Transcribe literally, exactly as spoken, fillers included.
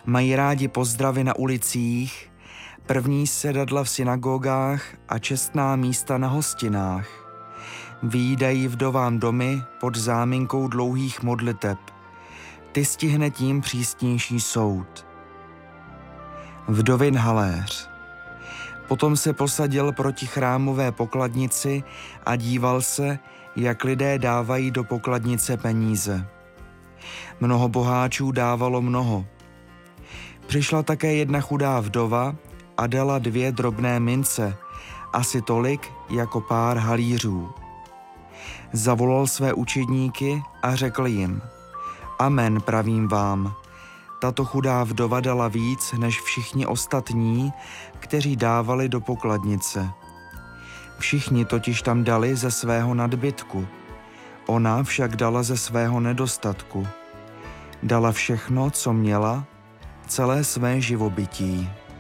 Mají rádi pozdravy na ulicích, první sedadla v synagogách a čestná místa na hostinách. Vyjídají vdovám domy pod záminkou dlouhých modliteb. Ty stihne tím přísnější soud. Vdovin haléř. Potom se posadil proti chrámové pokladnici a díval se, jak lidé dávají do pokladnice peníze. Mnoho boháčů dávalo mnoho. Přišla také jedna chudá vdova a dala dvě drobné mince, asi tolik jako pár halířů. Zavolal své učedníky a řekl jim: Amen, pravím vám, tato chudá vdova dala víc než všichni ostatní, kteří dávali do pokladnice. Všichni totiž tam dali ze svého nadbytku, ona však dala ze svého nedostatku. Dala všechno, co měla, celé své živobytí.